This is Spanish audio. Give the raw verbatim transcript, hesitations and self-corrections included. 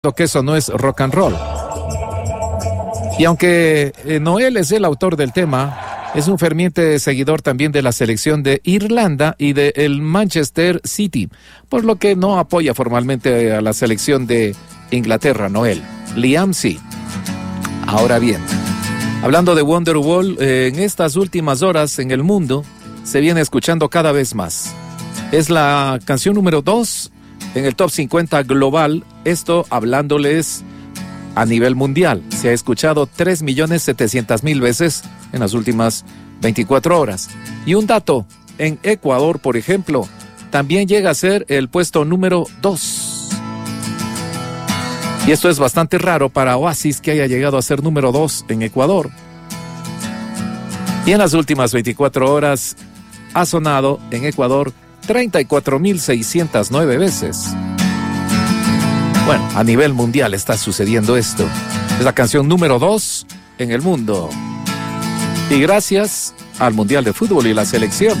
que eso no es rock and roll. Y aunque eh, Noel es el autor del tema, es un ferviente seguidor también de la selección de Irlanda y del Manchester City, por lo que no apoya formalmente a la selección de Inglaterra, Noel. Liam sí. Ahora bien, hablando de Wonderwall, eh, en estas últimas horas en el mundo se viene escuchando cada vez más. Es la canción número dos en el top cincuenta global, esto hablándoles a nivel mundial. Se ha escuchado tres millones setecientas mil veces en las últimas veinticuatro horas. Y un dato, en Ecuador, por ejemplo, también llega a ser el puesto número dos. Y esto es bastante raro para Oasis, que haya llegado a ser número dos en Ecuador. Y en las últimas veinticuatro horas ha sonado en Ecuador treinta y cuatro mil seiscientas nueve veces. Bueno, a nivel mundial está sucediendo esto. Es la canción número dos en el mundo. Y gracias al Mundial de Fútbol y la selección.